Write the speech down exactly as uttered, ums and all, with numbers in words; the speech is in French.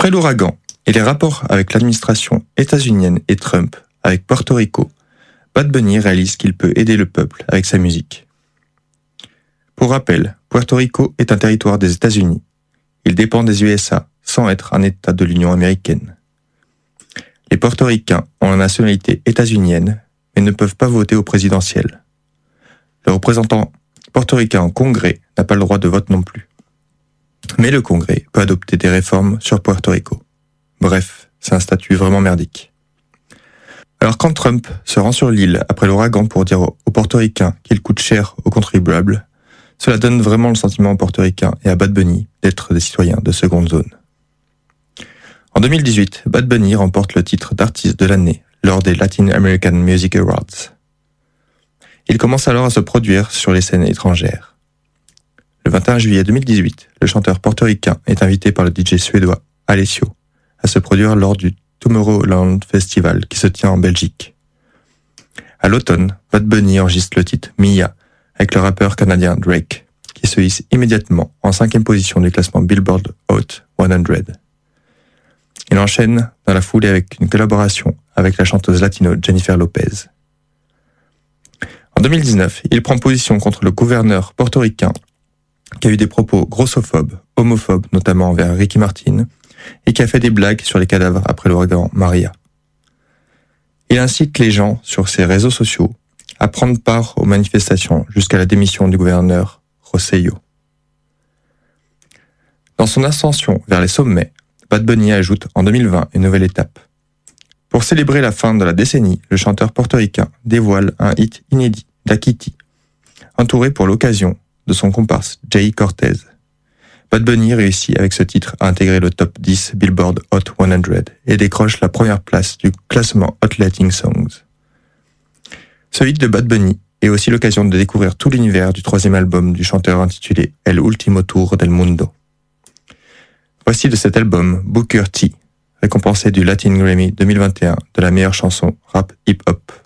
Après l'ouragan et les rapports avec l'administration états-unienne et Trump avec Porto Rico, Bad Bunny réalise qu'il peut aider le peuple avec sa musique. Pour rappel, Puerto Rico est un territoire des États-Unis. Il dépend des U S A sans être un État de l'Union américaine. Les portoricains ont la nationalité états-unienne, mais ne peuvent pas voter au présidentiel. Le représentant portoricain au Congrès n'a pas le droit de vote non plus. Mais le Congrès peut adopter des réformes sur Puerto Rico. Bref, c'est un statut vraiment merdique. Alors quand Trump se rend sur l'île après l'ouragan pour dire aux portoricains qu'il coûte cher aux contribuables, cela donne vraiment le sentiment aux portoricains et à Bad Bunny d'être des citoyens de seconde zone. En deux mille dix-huit, Bad Bunny remporte le titre d'artiste de l'année lors des Latin American Music Awards. Il commence alors à se produire sur les scènes étrangères. Le vingt et un juillet deux mille dix-huit, le chanteur portoricain est invité par le D J suédois Alessio à se produire lors du Tomorrowland Festival qui se tient en Belgique. À l'automne, Bad Bunny enregistre le titre Mia avec le rappeur canadien Drake, qui se hisse immédiatement en cinquième position du classement Billboard Hot cent. Il enchaîne dans la foulée avec une collaboration avec la chanteuse latino Jennifer Lopez. En deux mille dix-neuf, il prend position contre le gouverneur portoricain qui a eu des propos grossophobes, homophobes notamment envers Ricky Martin, et qui a fait des blagues sur les cadavres après l'ouragan Maria. Il incite les gens sur ses réseaux sociaux à prendre part aux manifestations jusqu'à la démission du gouverneur Rosselló. Dans son ascension vers les sommets, Bad Bunny ajoute en deux mille vingt une nouvelle étape. Pour célébrer la fin de la décennie, le chanteur portoricain dévoile un hit inédit d'Akiti, entouré pour l'occasion de son comparse Jay Cortez. Bad Bunny réussit avec ce titre à intégrer le top dix Billboard Hot cent et décroche la première place du classement Hot Latin Songs. Ce hit de Bad Bunny est aussi l'occasion de découvrir tout l'univers du troisième album du chanteur intitulé El Último Tour del Mundo. Voici de cet album Booker T, récompensé du Latin Grammy deux mille vingt et un de la meilleure chanson rap hip-hop.